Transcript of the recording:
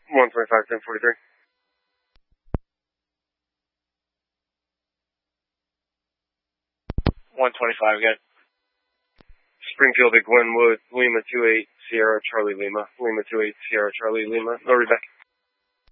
125, 1043. Again. Springfield to Glenwood, Lima 28, Sierra Charlie Lima. Lima 28, Sierra Charlie Lima. No read back.